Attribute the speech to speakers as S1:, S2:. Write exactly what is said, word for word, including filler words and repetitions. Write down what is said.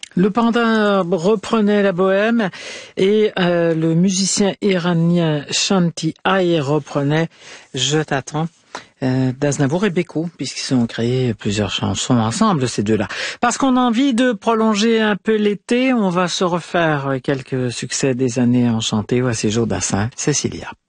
S1: Le Panda reprenait la bohème et euh, le musicien iranien Shanti Ai reprenait Je t'attends euh, d'Aznavour et Beko, puisqu'ils ont créé plusieurs chansons ensemble, ces deux-là. Parce qu'on a envie de prolonger un peu l'été, on va se refaire quelques succès des années enchantées. Voici Joe Dassin, Cécilia.